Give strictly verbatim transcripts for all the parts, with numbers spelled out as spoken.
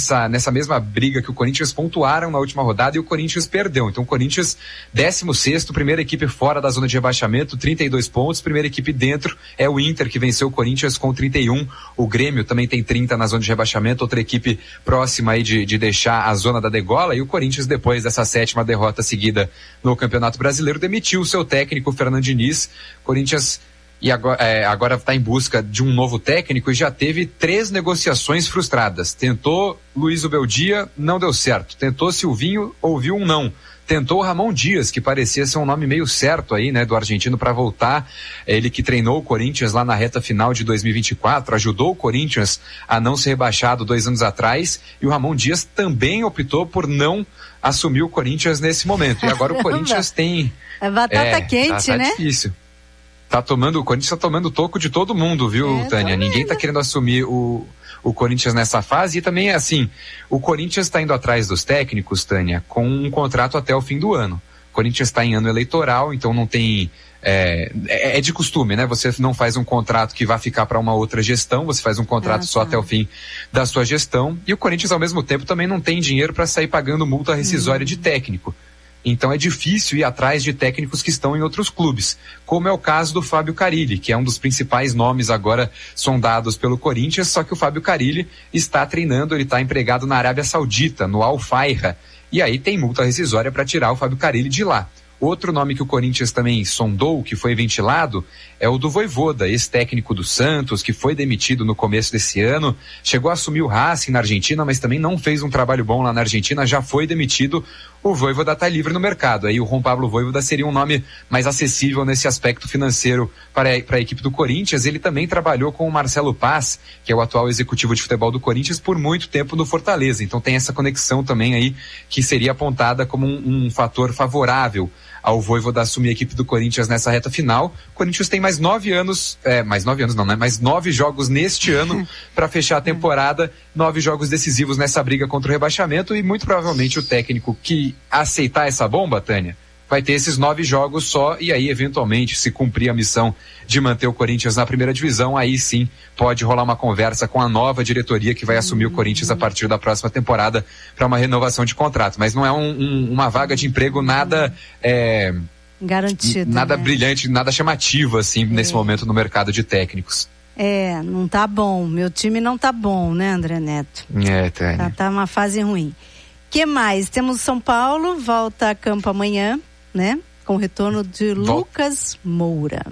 nessa, nessa mesma briga que o Corinthians pontuaram na última rodada e o Corinthians perdeu. Então o Corinthians, décimo sexto, primeira equipe fora da zona de rebaixamento, trinta e dois pontos, primeira equipe dentro é o Inter, que venceu o Corinthians com trinta e um, o Grêmio também tem trinta na zona de rebaixamento, outra equipe próxima aí de, de deixar a zona da degola, e o Corinthians, depois dessa sétima derrota seguida no Campeonato Brasileiro, demitiu o seu técnico, Fernando Diniz. Corinthians e agora é, agora está em busca de um novo técnico e já teve três negociações frustradas. Tentou Luiz Ubeldia, não deu certo. Tentou Silvinho, ouviu um não. Tentou Ramon Dias, que parecia ser um nome meio certo aí, né, do argentino para voltar. Ele que treinou o Corinthians lá na reta final de dois mil e vinte e quatro, ajudou o Corinthians a não ser rebaixado dois anos atrás, e o Ramon Dias também optou por não assumir o Corinthians nesse momento. E agora o Corinthians tem... É batata é, quente, tá, tá né? Difícil. Tá tomando, o Corinthians tá tomando toco de todo mundo, viu, é, Tânia? Ninguém tá querendo assumir o, o Corinthians nessa fase. E também, assim, o Corinthians tá indo atrás dos técnicos, Tânia, com um contrato até o fim do ano. O Corinthians está em ano eleitoral, então não tem... É, é de costume, né? Você não faz um contrato que vai ficar para uma outra gestão, você faz um contrato ah, só tá. até o fim da sua gestão. E o Corinthians, ao mesmo tempo, também não tem dinheiro para sair pagando multa rescisória hum. de técnico. Então é difícil ir atrás de técnicos que estão em outros clubes, como é o caso do Fábio Carille, que é um dos principais nomes agora sondados pelo Corinthians, só que o Fábio Carille está treinando, ele está empregado na Arábia Saudita, no Al Fayha, e aí tem multa rescisória para tirar o Fábio Carille de lá. Outro nome que o Corinthians também sondou, que foi ventilado, é o do Vojvoda, ex-técnico do Santos, que foi demitido no começo desse ano, chegou a assumir o Racing na Argentina, mas também não fez um trabalho bom lá na Argentina, já foi demitido. O Vojvoda está livre no mercado. Aí o Juan Pablo Vojvoda seria um nome mais acessível nesse aspecto financeiro para a, para a equipe do Corinthians. Ele também trabalhou com o Marcelo Paz, que é o atual executivo de futebol do Corinthians, por muito tempo no Fortaleza. Então tem essa conexão também aí, que seria apontada como um, um fator favorável ao Vojvoda assumir a equipe do Corinthians nessa reta final. O Corinthians tem mais nove anos, é, mais nove anos não, né? Mais nove jogos neste ano para fechar a temporada, nove jogos decisivos nessa briga contra o rebaixamento, e muito provavelmente o técnico que aceitar essa bomba, Tânia, vai ter esses nove jogos só, e aí eventualmente, se cumprir a missão de manter o Corinthians na primeira divisão, aí sim pode rolar uma conversa com a nova diretoria que vai assumir o Corinthians a partir da próxima temporada para uma renovação de contrato. Mas não é um, um, uma vaga de emprego nada é, garantido, nada né? brilhante, nada chamativo assim é. nesse momento no mercado de técnicos. É, não tá bom, meu time não tá bom, né, André Neto? É, Tânia. Tá, tá uma fase ruim. Que mais? Temos São Paulo, volta a campo amanhã, né? Com o retorno de Vol... Lucas Moura.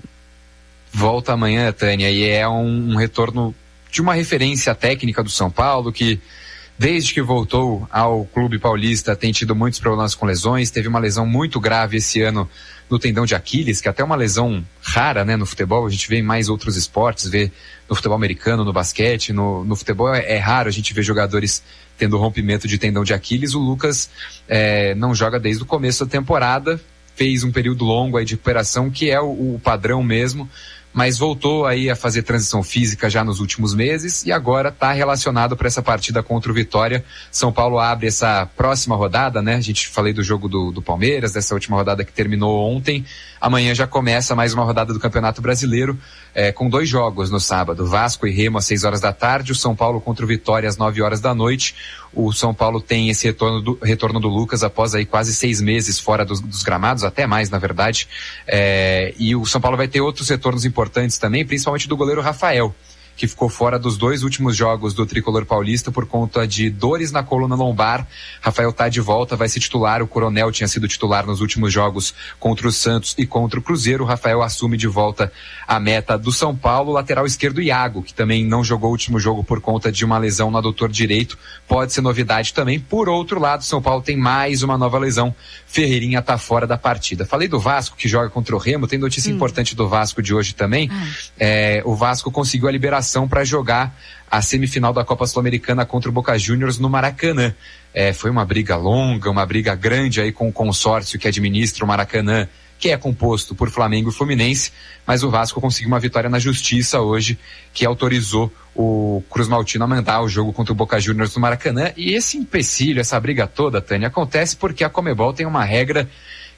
Volta amanhã, Tânia, e é um, um retorno de uma referência técnica do São Paulo, que desde que voltou ao clube paulista tem tido muitos problemas com lesões. Teve uma lesão muito grave esse ano no tendão de Aquiles, que é até uma lesão rara, né, no futebol. A gente vê em mais outros esportes, vê no futebol americano, no basquete, no, no futebol é, é raro a gente ver jogadores tendo rompimento de tendão de Aquiles. O Lucas é, não joga desde o começo da temporada, fez um período longo aí de recuperação, que é o, o padrão mesmo, mas voltou aí a fazer transição física já nos últimos meses e agora está relacionado para essa partida contra o Vitória. São Paulo abre essa próxima rodada, né? A gente falei do jogo do, do Palmeiras, dessa última rodada que terminou ontem. Amanhã já começa mais uma rodada do Campeonato Brasileiro, é, com dois jogos no sábado, Vasco e Remo às seis horas da tarde, o São Paulo contra o Vitória às nove horas da noite. O São Paulo tem esse retorno do, retorno do Lucas após aí quase seis meses fora dos, dos gramados, até mais na verdade, é, e o São Paulo vai ter outros retornos importantes também, principalmente do goleiro Rafael, que ficou fora dos dois últimos jogos do tricolor paulista por conta de dores na coluna lombar. Rafael tá de volta, vai ser titular. O Coronel tinha sido titular nos últimos jogos contra o Santos e contra o Cruzeiro. O Rafael assume de volta a meta do São Paulo. Lateral esquerdo Iago, que também não jogou o último jogo por conta de uma lesão no adutor direito, pode ser novidade também. Por outro lado, São Paulo tem mais uma nova lesão. Ferreirinha tá fora da partida. Falei do Vasco, que joga contra o Remo. Tem notícia hum. importante do Vasco de hoje também. Ah. É, o Vasco conseguiu a liberação para jogar a semifinal da Copa Sul-Americana contra o Boca Juniors no Maracanã. É, foi uma briga longa, uma briga grande aí com o consórcio que administra o Maracanã, que é composto por Flamengo e Fluminense, mas o Vasco conseguiu uma vitória na justiça hoje, que autorizou o Cruz Maltino a mandar o jogo contra o Boca Juniors no Maracanã. E esse empecilho, essa briga toda, Tânia, acontece porque a Conmebol tem uma regra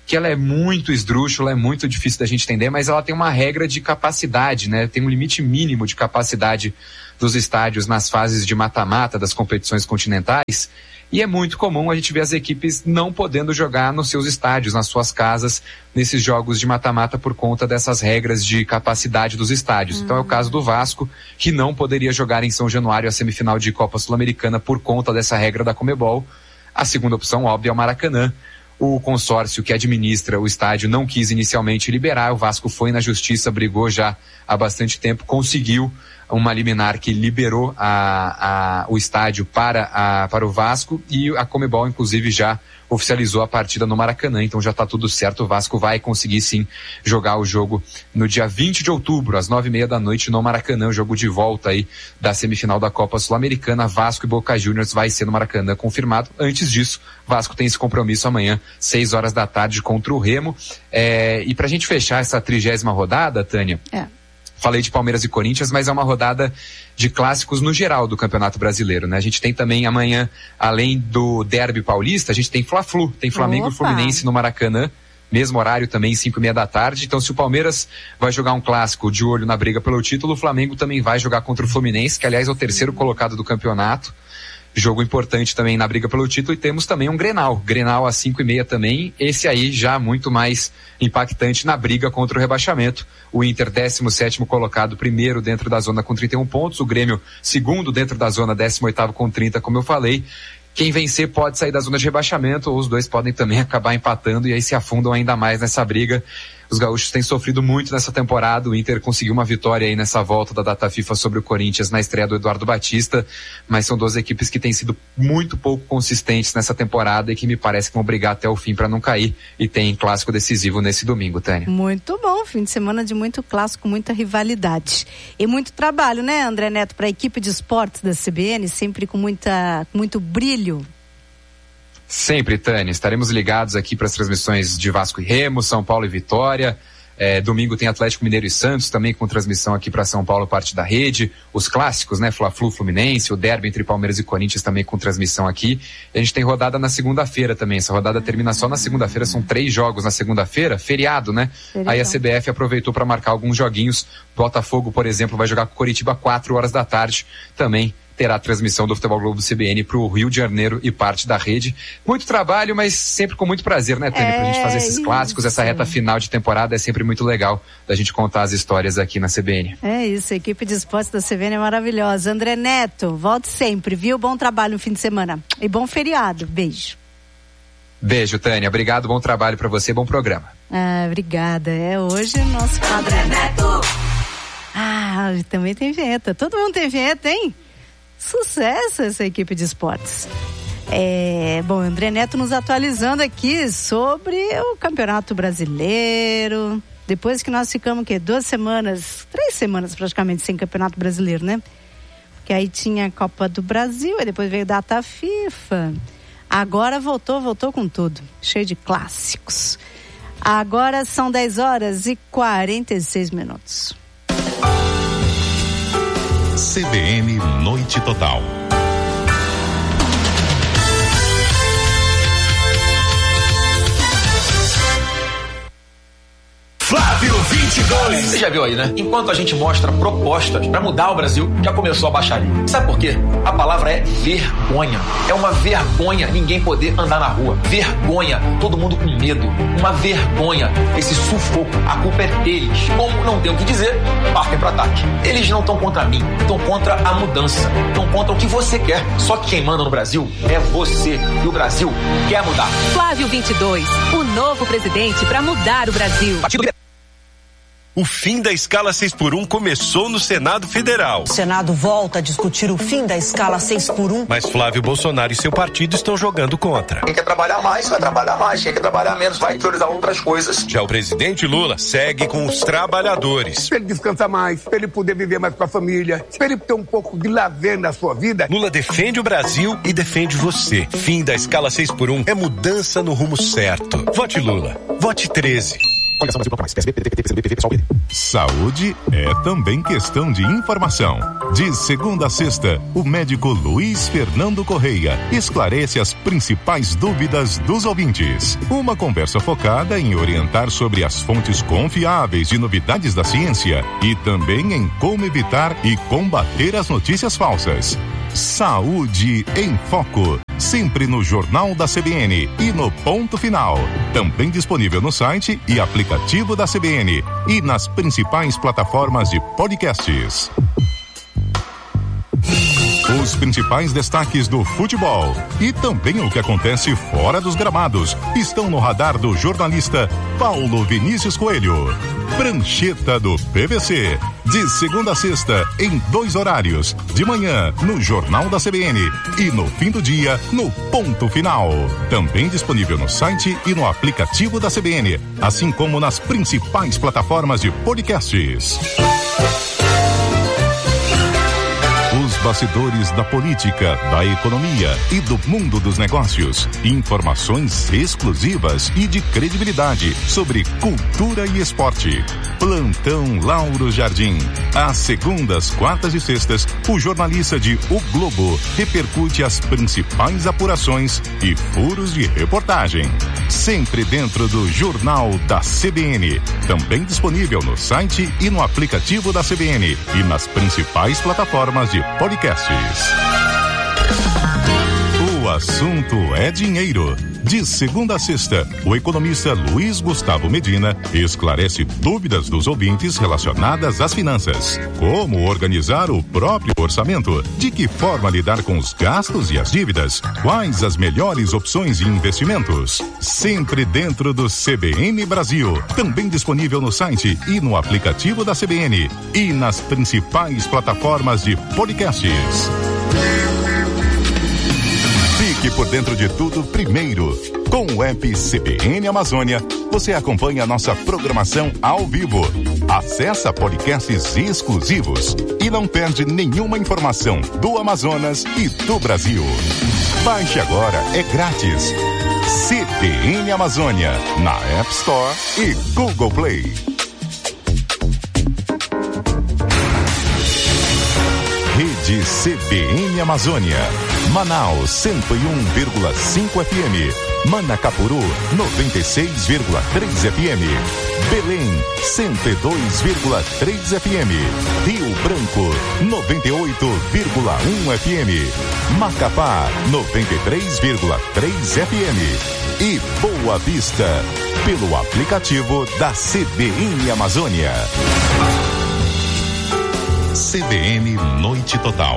que ela é muito esdrúxula, é muito difícil da gente entender, mas ela tem uma regra de capacidade, né? Tem um limite mínimo de capacidade dos estádios nas fases de mata-mata das competições continentais, e é muito comum a gente ver as equipes não podendo jogar nos seus estádios, nas suas casas, nesses jogos de mata-mata por conta dessas regras de capacidade dos estádios. Uhum. Então é o caso do Vasco, que não poderia jogar em São Januário a semifinal de Copa Sul-Americana por conta dessa regra da Conmebol. A segunda opção, óbvia, é o Maracanã. O consórcio que administra o estádio não quis inicialmente liberar, o Vasco foi na justiça, brigou já há bastante tempo, conseguiu uma liminar que liberou a, a, o estádio para, a, para o Vasco, e a Conmebol inclusive já oficializou a partida no Maracanã, então já está tudo certo, o Vasco vai conseguir sim jogar o jogo no dia vinte de outubro, às nove e meia da noite no Maracanã, o jogo de volta aí da semifinal da Copa Sul-Americana. Vasco e Boca Juniors vai ser no Maracanã confirmado. Antes disso, Vasco tem esse compromisso amanhã, seis horas da tarde, contra o Remo. É, e pra gente fechar essa trigésima rodada, Tânia, é. Falei de Palmeiras e Corinthians, mas é uma rodada de clássicos no geral do Campeonato Brasileiro, né? A gente tem também amanhã, além do Derby Paulista, a gente tem Fla-Flu, tem Flamengo Opa. e Fluminense no Maracanã, mesmo horário também, cinco e meia da tarde. Então, se o Palmeiras vai jogar um clássico de olho na briga pelo título, o Flamengo também vai jogar contra o Fluminense, que aliás é o terceiro colocado do campeonato. Jogo importante também na briga pelo título, e temos também um Grenal, Grenal às cinco e meia também, esse aí já muito mais impactante na briga contra o rebaixamento. O Inter, décimo sétimo colocado, primeiro dentro da zona com trinta e um pontos, o Grêmio, segundo dentro da zona, décimo oitavo com trinta, como eu falei. Quem vencer pode sair da zona de rebaixamento, ou os dois podem também acabar empatando, e aí se afundam ainda mais nessa briga. Os gaúchos têm sofrido muito nessa temporada, o Inter conseguiu uma vitória aí nessa volta da data FIFA sobre o Corinthians na estreia do Eduardo Batista, mas são duas equipes que têm sido muito pouco consistentes nessa temporada e que me parece que vão brigar até o fim para não cair, e tem clássico decisivo nesse domingo, Tânia. Muito bom, fim de semana de muito clássico, muita rivalidade e muito trabalho, né, André Neto, para a equipe de esportes da C B N, sempre com muita, muito brilho. Sempre, Tânia, estaremos ligados aqui para as transmissões de Vasco e Remo, São Paulo e Vitória. É, domingo tem Atlético Mineiro e Santos, também com transmissão aqui para São Paulo, parte da rede. Os clássicos, né, Fla-Flu, Fluminense, o derby entre Palmeiras e Corinthians também com transmissão aqui. E a gente tem rodada na segunda-feira também, essa rodada termina só na segunda-feira, são três jogos na segunda-feira, feriado, né? Feriado. Aí a C B F aproveitou para marcar alguns joguinhos. Botafogo, por exemplo, vai jogar com Coritiba quatro horas da tarde, também terá a transmissão do Futebol Globo C B N para o Rio de Janeiro e parte da rede. Muito trabalho, mas sempre com muito prazer, né, Tânia? É, pra gente fazer esses clássicos, essa reta final de temporada é sempre muito legal da gente contar as histórias aqui na C B N. É isso, a equipe de esportes da C B N é maravilhosa. André Neto, volte sempre, viu? Bom trabalho no fim de semana e bom feriado. Beijo. Beijo, Tânia. Obrigado, bom trabalho para você, bom programa. Ah, obrigada. É hoje o nosso André Neto. Ah, também tem vinheta. Todo mundo tem vinheta, hein? Sucesso essa equipe de esportes. É, bom, André Neto nos atualizando aqui sobre o Campeonato Brasileiro. Depois que nós ficamos, o quê? Duas semanas, três semanas praticamente sem Campeonato Brasileiro, né? Porque aí tinha a Copa do Brasil, aí depois veio data FIFA. Agora voltou, voltou com tudo. Cheio de clássicos. Agora são dez horas e quarenta e seis minutos. C B N Noite Total. Flávio vinte e dois. Você já viu aí, né? Enquanto a gente mostra propostas para mudar o Brasil, já começou a baixaria. Sabe por quê? A palavra é vergonha. É uma vergonha ninguém poder andar na rua. Vergonha. Todo mundo com medo. Uma vergonha. Esse sufoco. A culpa é deles. Como não tem o que dizer, partem para ataque. Eles não estão contra mim. Estão contra a mudança. Estão contra o que você quer. Só que quem manda no Brasil é você. E o Brasil quer mudar. Flávio vinte e dois. O novo presidente para mudar o Brasil. Partido O fim da escala seis por um começou no Senado Federal. O Senado volta a discutir o fim da escala seis por um. Mas Flávio Bolsonaro e seu partido estão jogando contra. Quem quer trabalhar mais, vai trabalhar mais. Quem quer trabalhar menos, vai priorizar outras coisas. Já o presidente Lula segue com os trabalhadores. Para ele descansar mais, para ele poder viver mais com a família, para ele ter um pouco de lazer na sua vida. Lula defende o Brasil e defende você. Fim da escala seis por um é mudança no rumo certo. Vote Lula. Vote treze. Saúde é também questão de informação. De segunda a sexta, o médico Luiz Fernando Correia esclarece as principais dúvidas dos ouvintes. Uma conversa focada em orientar sobre as fontes confiáveis de novidades da ciência e também em como evitar e combater as notícias falsas. Saúde em Foco, sempre no Jornal da C B N e no Ponto Final. Também disponível no site e aplicativo da C B N e nas principais plataformas de podcasts. Os principais destaques do futebol e também o que acontece fora dos gramados estão no radar do jornalista Paulo Vinícius Coelho. Prancheta do P V C, de segunda a sexta, em dois horários, de manhã no Jornal da C B N e no fim do dia no Ponto Final. Também disponível no site e no aplicativo da C B N, assim como nas principais plataformas de podcasts. Os bastidores da política, da economia e do mundo dos negócios. Informações exclusivas e de credibilidade sobre cultura e esporte. Plantão Lauro Jardim. Às segundas, quartas e sextas, o jornalista de O Globo repercute as principais apurações e furos de reportagem. Sempre dentro do Jornal da C B N. Também disponível no site e no aplicativo da C B N e nas principais plataformas de podcasts. O assunto é dinheiro. De segunda a sexta, o economista Luiz Gustavo Medina esclarece dúvidas dos ouvintes relacionadas às finanças. Como organizar o próprio orçamento? De que forma lidar com os gastos e as dívidas? Quais as melhores opções de investimentos? Sempre dentro do C B N Brasil. Também disponível no site e no aplicativo da C B N e nas principais plataformas de podcasts. Fique por dentro de tudo primeiro. Com o app C B N Amazônia, você acompanha a nossa programação ao vivo. Acessa podcasts exclusivos e não perde nenhuma informação do Amazonas e do Brasil. Baixe agora, é grátis. C B N Amazônia, na App Store e Google Play. Rede C B N Amazônia. Manaus cento e um vírgula cinco F M, Manacapuru noventa e seis vírgula três F M, Belém cento e dois vírgula três F M, Rio Branco noventa e oito vírgula um F M, Macapá noventa e três vírgula três F M e Boa Vista pelo aplicativo da C B N Amazônia. C B N Noite Total.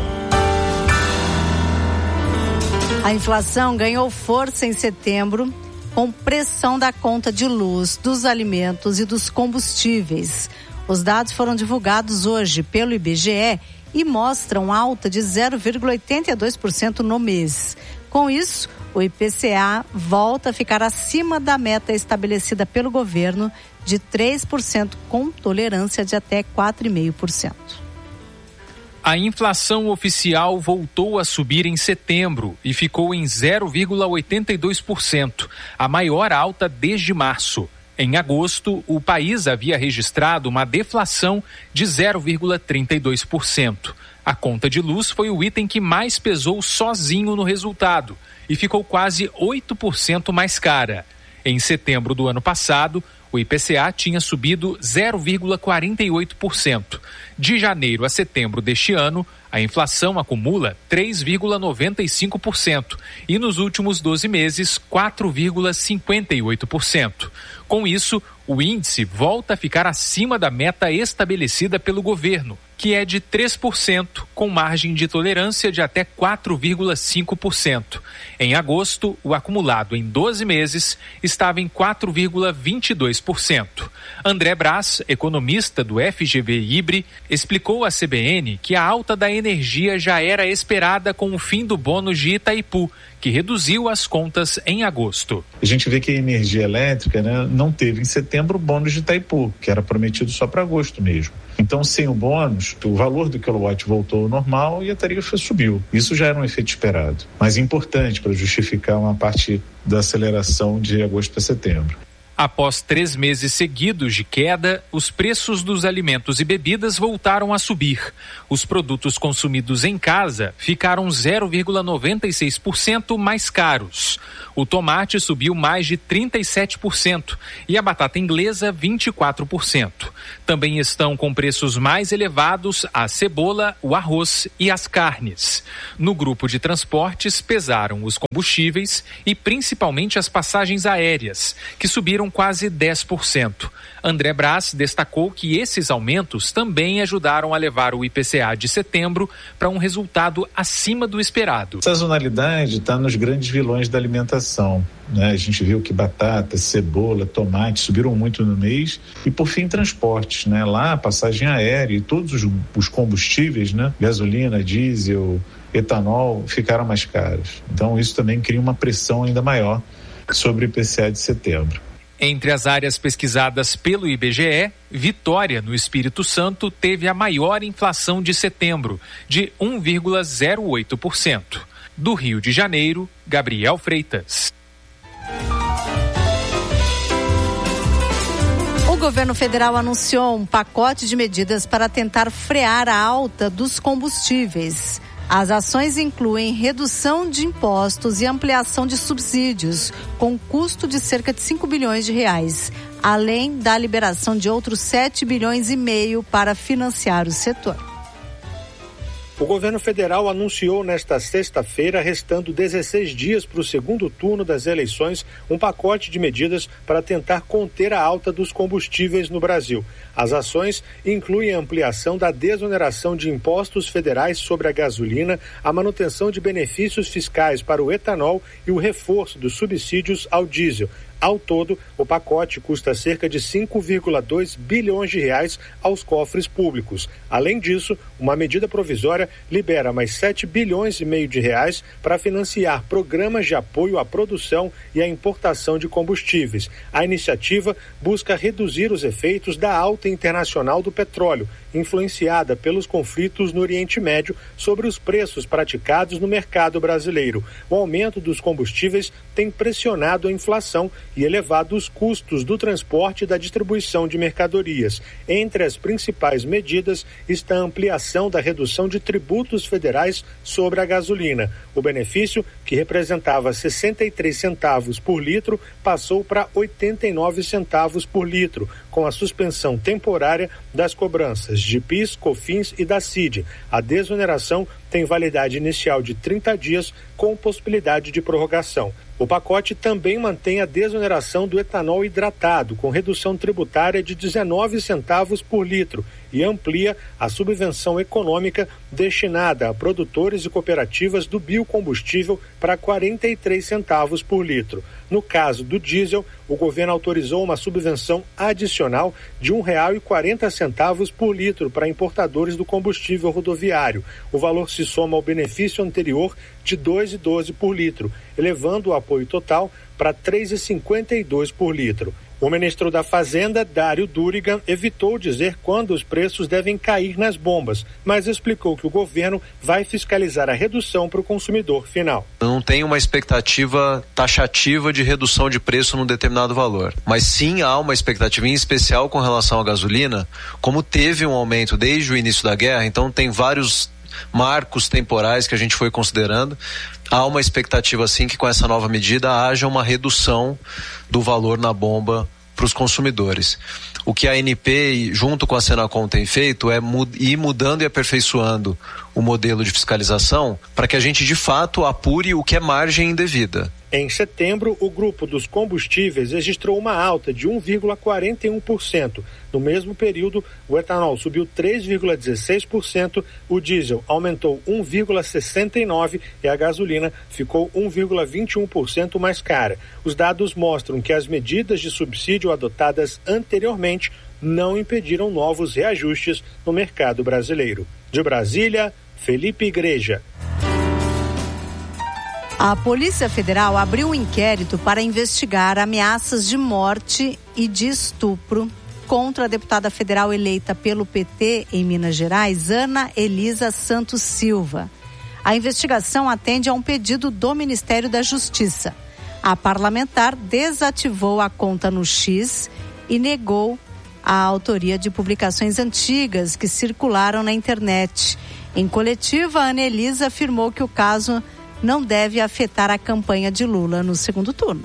A inflação ganhou força em setembro, com pressão da conta de luz, dos alimentos e dos combustíveis. Os dados foram divulgados hoje pelo I B G E e mostram alta de zero vírgula oitenta e dois por cento no mês. Com isso, o I P C A volta a ficar acima da meta estabelecida pelo governo de três por cento, com tolerância de até quatro vírgula cinco por cento. A inflação oficial voltou a subir em setembro e ficou em zero vírgula oitenta e dois por cento, a maior alta desde março. Em agosto, o país havia registrado uma deflação de zero vírgula trinta e dois por cento. A conta de luz foi o item que mais pesou sozinho no resultado e ficou quase oito por cento mais cara. Em setembro do ano passado, o I P C A tinha subido zero vírgula quarenta e oito por cento. De janeiro a setembro deste ano, a inflação acumula três vírgula noventa e cinco por cento e nos últimos doze meses, quatro vírgula cinquenta e oito por cento. Com isso, o índice volta a ficar acima da meta estabelecida pelo governo, que é de três por cento, com margem de tolerância de até quatro vírgula cinco por cento. Em agosto, o acumulado em doze meses estava em quatro vírgula vinte e dois por cento. André Brás, economista do F G V Ibre, explicou à C B N que a alta da energia já era esperada com o fim do bônus de Itaipu, que reduziu as contas em agosto. A gente vê que a energia elétrica, né, não teve em setembro o bônus de Itaipu, que era prometido só para agosto mesmo. Então, sem o bônus, o valor do quilowatt voltou ao normal e a tarifa subiu. Isso já era um efeito esperado, mas importante para justificar uma parte da aceleração de agosto para setembro. Após três meses seguidos de queda, os preços dos alimentos e bebidas voltaram a subir. Os produtos consumidos em casa ficaram zero vírgula noventa e seis por cento mais caros. O tomate subiu mais de trinta e sete por cento e a batata inglesa vinte e quatro por cento. Também estão com preços mais elevados a cebola, o arroz e as carnes. No grupo de transportes pesaram os combustíveis e principalmente as passagens aéreas, que subiram quase dez por cento. André Brás destacou que esses aumentos também ajudaram a levar o I P C A de setembro para um resultado acima do esperado. A sazonalidade está nos grandes vilões da alimentação, né? A gente viu que batata, cebola, tomate subiram muito no mês e, por fim, transportes, né? Lá, passagem aérea e todos os, os combustíveis, né? Gasolina, diesel, etanol, ficaram mais caros. Então, isso também cria uma pressão ainda maior sobre o I P C A de setembro. Entre as áreas pesquisadas pelo I B G E, Vitória, no Espírito Santo, teve a maior inflação de setembro, de um vírgula zero oito por cento. Do Rio de Janeiro, Gabriel Freitas. O governo federal anunciou um pacote de medidas para tentar frear a alta dos combustíveis. As ações incluem redução de impostos e ampliação de subsídios, com custo de cerca de cinco bilhões de reais, além da liberação de outros sete bilhões e meio para financiar o setor. O governo federal anunciou nesta sexta-feira, restando dezesseis dias para o segundo turno das eleições, um pacote de medidas para tentar conter a alta dos combustíveis no Brasil. As ações incluem a ampliação da desoneração de impostos federais sobre a gasolina, a manutenção de benefícios fiscais para o etanol e o reforço dos subsídios ao diesel. Ao todo, o pacote custa cerca de cinco vírgula dois bilhões de reais aos cofres públicos. Além disso, uma medida provisória libera mais sete bilhões e meio de reais para financiar programas de apoio à produção e à importação de combustíveis. A iniciativa busca reduzir os efeitos da alta internacional do petróleo, influenciada pelos conflitos no Oriente Médio, sobre os preços praticados no mercado brasileiro. O aumento dos combustíveis tem pressionado a inflação e elevado os custos do transporte e da distribuição de mercadorias. Entre as principais medidas está a ampliação da redução de tributos federais sobre a gasolina. O benefício, que representava sessenta e três centavos por litro, passou para oitenta e nove centavos por litro, com a suspensão temporária das cobranças de PIS, COFINS e da C I D. A desoneração tem validade inicial de trinta dias, com possibilidade de prorrogação. O pacote também mantém a desoneração do etanol hidratado, com redução tributária de dezenove centavos por litro, e amplia a subvenção econômica destinada a produtores e cooperativas do biocombustível para quarenta e três centavos por litro. No caso do diesel, o governo autorizou uma subvenção adicional de um real e quarenta centavos por litro para importadores do combustível rodoviário. O valor se soma ao benefício anterior de dois reais e doze centavos por litro, elevando o apoio total para três reais e cinquenta e dois centavos por litro. O ministro da Fazenda, Dário Durigan, evitou dizer quando os preços devem cair nas bombas, mas explicou que o governo vai fiscalizar a redução para o consumidor final. Não tem uma expectativa taxativa de redução de preço num determinado valor, mas sim há uma expectativa em especial com relação à gasolina, como teve um aumento desde o início da guerra, então tem vários marcos temporais que a gente foi considerando. Há uma expectativa, sim, que com essa nova medida haja uma redução do valor na bomba para os consumidores. O que a A N P, junto com a Senacom, tem feito é mud- ir mudando e aperfeiçoando o modelo de fiscalização para que a gente, de fato, apure o que é margem indevida. Em setembro, o grupo dos combustíveis registrou uma alta de um vírgula quarenta e um por cento. No mesmo período, o etanol subiu três vírgula dezesseis por cento, o diesel aumentou um vírgula sessenta e nove por cento e a gasolina ficou um vírgula vinte e um por cento mais cara. Os dados mostram que as medidas de subsídio adotadas anteriormente não impediram novos reajustes no mercado brasileiro. De Brasília, Felipe Igreja. A Polícia Federal abriu um inquérito para investigar ameaças de morte e de estupro contra a deputada federal eleita pelo P T em Minas Gerais, Ana Elisa Santos Silva. A investigação atende a um pedido do Ministério da Justiça. A parlamentar desativou a conta no X e negou a autoria de publicações antigas que circularam na internet. Em coletiva, a Anelisa afirmou que o caso não deve afetar a campanha de Lula no segundo turno.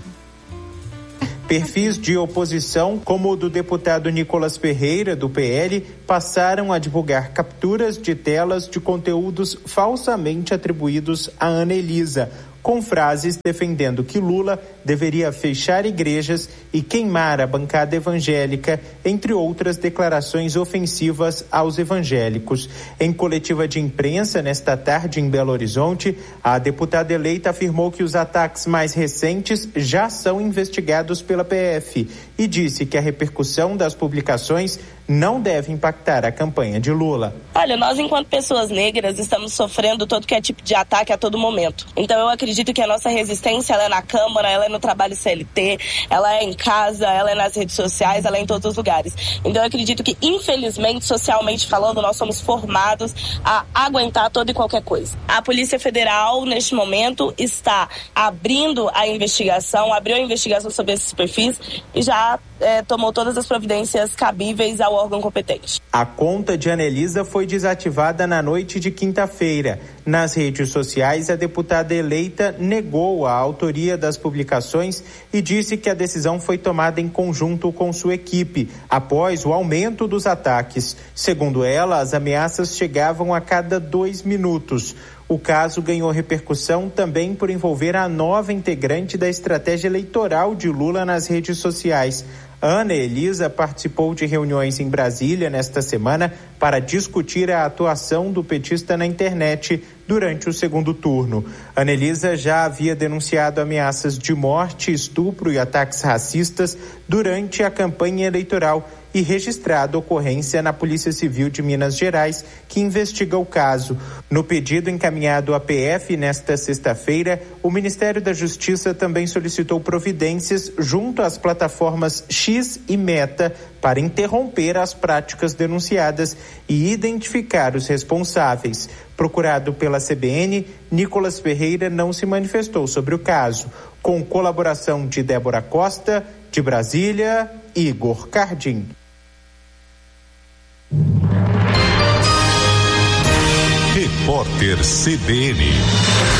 Perfis de oposição, como o do deputado Nicolas Ferreira, do P L, passaram a divulgar capturas de telas de conteúdos falsamente atribuídos a Anelisa, com frases defendendo que Lula deveria fechar igrejas e queimar a bancada evangélica, entre outras declarações ofensivas aos evangélicos. Em coletiva de imprensa nesta tarde em Belo Horizonte, a deputada eleita afirmou que os ataques mais recentes já são investigados pela P F e disse que a repercussão das publicações não deve impactar a campanha de Lula. Olha, nós enquanto pessoas negras estamos sofrendo todo que é tipo de ataque a todo momento. Então eu acredito que a nossa resistência, ela é na Câmara, ela é no trabalho C L T, ela é em casa, ela é nas redes sociais, ela é em todos os lugares. Então eu acredito que, infelizmente, socialmente falando, nós somos formados a aguentar toda e qualquer coisa. A Polícia Federal, neste momento, está abrindo a investigação, abriu a investigação sobre esses perfis e já é, tomou todas as providências cabíveis ao órgão competente. A conta de Anelisa foi desativada na noite de quinta-feira. Nas redes sociais, a deputada eleita negou a autoria das publicações e disse que a decisão foi tomada em conjunto com sua equipe, após o aumento dos ataques. Segundo ela, as ameaças chegavam a cada dois minutos. O caso ganhou repercussão também por envolver a nova integrante da estratégia eleitoral de Lula nas redes sociais. Ana Elisa participou de reuniões em Brasília nesta semana para discutir a atuação do petista na internet durante o segundo turno. Ana Elisa já havia denunciado ameaças de morte, estupro e ataques racistas durante a campanha eleitoral e registrado ocorrência na Polícia Civil de Minas Gerais, que investiga o caso. No pedido encaminhado à P F nesta sexta-feira, o Ministério da Justiça também solicitou providências junto às plataformas X e Meta para interromper as práticas denunciadas e identificar os responsáveis. Procurado pela C B N, Nicolas Ferreira não se manifestou sobre o caso. Com colaboração de Débora Costa, de Brasília, Igor Cardim. Repórter C B N.